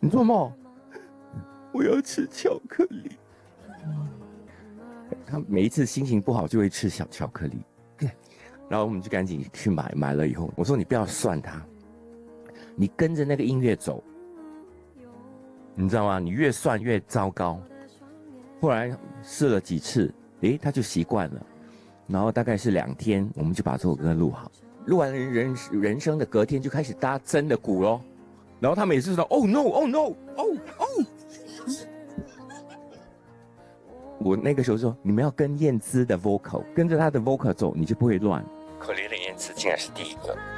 你做梦？我要吃巧克力。他每一次心情不好就会吃小巧克力，然后我们就赶紧去买，买了以后，我说你不要算它，你跟着那个音乐走，你知道吗？你越算越糟糕。后来试了几次，他就习惯了，然后大概是2天，我们就把这首歌录好。录完人生的隔天就开始搭真的鼓咯，然后他们也是说 ，Oh no，Oh no，Oh oh。我那个时候说，你们要跟燕姿的 vocal，跟着她的 vocal 走，你就不会乱。可怜的燕姿竟然是第一个。